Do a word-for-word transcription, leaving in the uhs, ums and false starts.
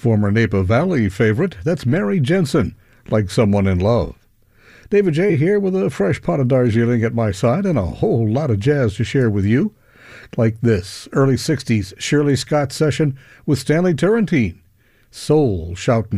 Former Napa Valley favorite, that's Mary Jensen, Like Someone in Love. David J. here with a fresh pot of Darjeeling at my side and a whole lot of jazz to share with you. Like this early sixties Shirley Scott session with Stanley Turrentine, Soul Shoutin'.